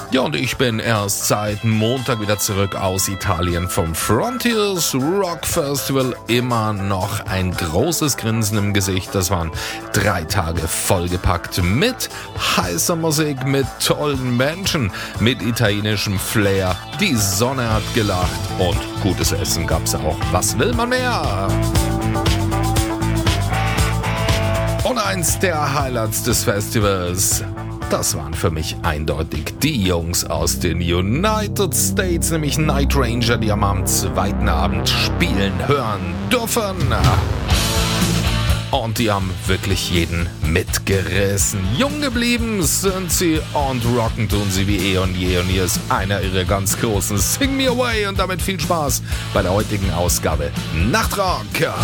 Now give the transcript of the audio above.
Ja, und ich bin erst seit Montag wieder zurück aus Italien vom Frontiers Rock Festival. Immer noch ein großes Grinsen im Gesicht. Das waren 3 Tage vollgepackt mit heißer Musik, mit tollen Menschen, mit italienischem Flair. Die Sonne hat gelacht und gutes Essen gab's auch. Was will man mehr? Und eins der Highlights des Festivals, das waren für mich eindeutig die Jungs aus den United States, nämlich Night Ranger, die haben am 2. Abend spielen hören dürfen. Und die haben wirklich jeden mitgerissen. Jung geblieben sind sie und rocken tun sie wie eh und je. Und hier ist einer ihrer ganz großen Sing Me Away. Und damit viel Spaß bei der heutigen Ausgabe Nachtrock.